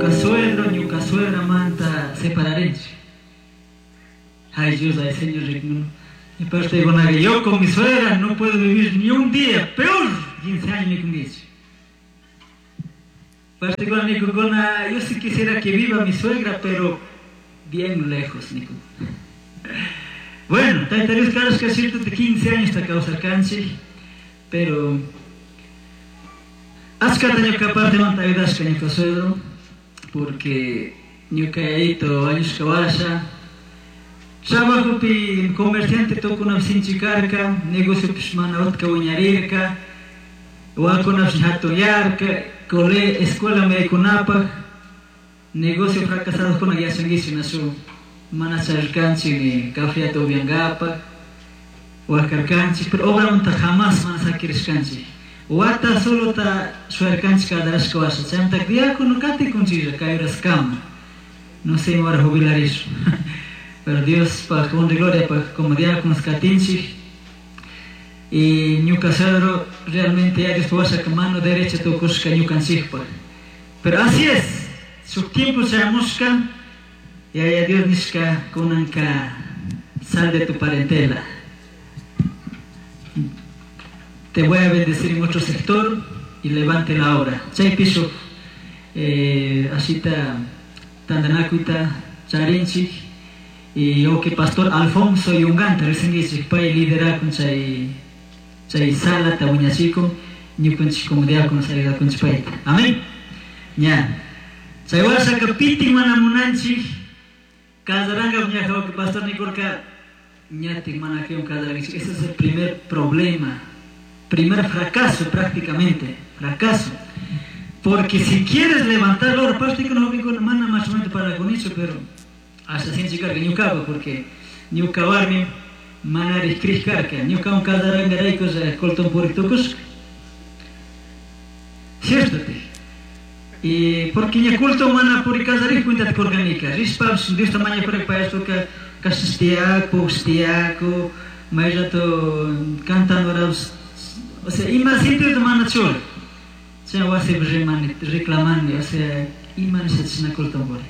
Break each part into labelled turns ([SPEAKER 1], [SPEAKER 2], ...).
[SPEAKER 1] Casuegro, ni casuegra manta separarense. Ay Dios, ay Señor, y parte digo, yo con mi suegra no puedo vivir ni un día, peor 15 años con ella. Parte digo, Nico, yo sí quisiera que viva mi suegra, pero bien lejos, Nico. Bueno, taitarías caras que cierto de 15 años esta causa alcance, pero hasta que capaz de montar ayudas que Nico suegro, porque yo caído años que vaya. Trabajo pi comerciante toco na sinchikarka, negocio pismana otka uñarirka, wako na hatoyarka, cole escuela me kunapa, negocio fracasado con la sanguísima na su manasarkanchi ni café to biangapa, wakarkanchi, pero obra monta jamás manasakirkanchi. Wata solo ta suerkanchi cada las cosas, santa dia con kati kunchija kairas cama. No sé ahora jubilar eso. Pero Dios, para con gloria, para comodidad con los catinchis y Ñucasero realmente hay después a mano derecha tu cosca Ñucansijpa. Pero así es, su tiempo se amusca y a Dios nisca con anca sal de tu parentela. Te voy a bendecir en otro sector y levante la obra. Chay piso, así está Tandanacuita, Charinchi. Y yo que pastor Alfonso Yunganta recién dice para liderar con chay sala ta uñachico ni con comodidad con salida con chpai. Amén. Ya. Chay wasa kapiti mana munanchi kazaranga uña que pastor Nicorca ñati mana que un kazaranga. Ese es el primer problema, primer fracaso prácticamente, fracaso. Porque si quieres levantar el oro, prácticamente no vengo una mano más o menos para con eso, pero hasta sin llegar que Ñucaba, porque Ñucabarmi manari Criscarca, Ñuca un cazarangareicos colton puritucos. ¿Cierto? Y porque Ña culto mana por cazari cuenta de orgánica. Rispabs de esta manera para esto que casistiaco, stiaco, mais já to cantando raus. O sea, imagínate de mana chol. Se va a ser reclamando, o sea, imagínate se na colton por.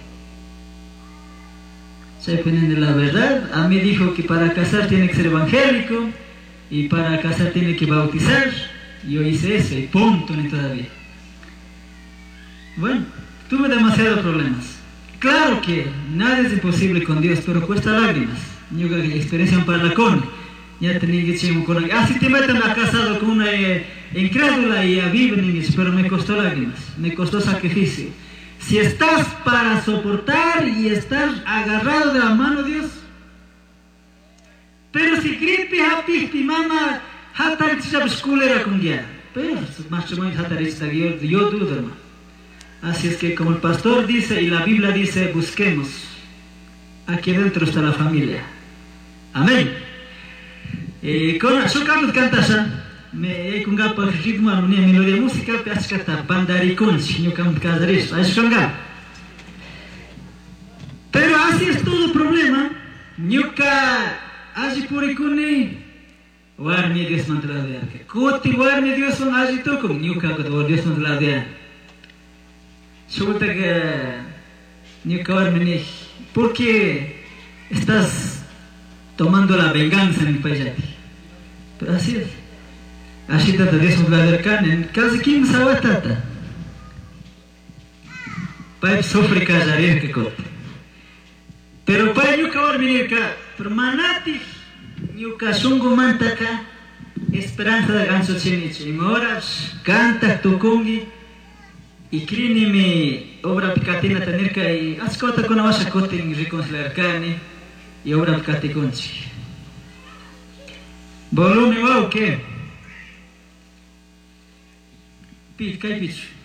[SPEAKER 1] Se depende de la verdad. A mí dijo que para casar tiene que ser evangélico y para casar tiene que bautizar. Yo hice eso y punto ni todavía. Bueno, tuve demasiados problemas. Claro que nada es imposible con Dios, pero cuesta lágrimas. Yo experiencia para la con. Ya tenía que decir con la. Así te meten a casado con una incrédula y a vivir, pero me costó lágrimas, me costó sacrificio. Si estás para soportar y estás agarrado de la mano de Dios, pero si gripe happy mama hatar chisabskulera con guía, pero más o menos hatar yo dudo, hermano. Así es que como el pastor dice y la Biblia dice, busquemos, aquí dentro está la familia. Amén. Con su canto cantasha. Me con gapa ritmo armonía melodía música pescata bandaricons no cam casares asconga. Pero así es todo problema. Ñuka así por ikuni warmi Dios mantelada. Koti warmi Dios son así toko ñuka ko Dios mantelada. Suelta que ñuka warmi porque estás tomando la venganza en el país. Pero así es. Así te Dios la dercan casi 15 awatata. Pai sofre casarir que cot. Pero pai yo caor venir acá, permanati yo casungo mantaka esperanza de ganso chinichi. Y moras canta tukungi y crini mi obra picatina tener que y ascota con avasa cotin reconciliar carne y obra picaticonchi. Volume wow que Kai pitch.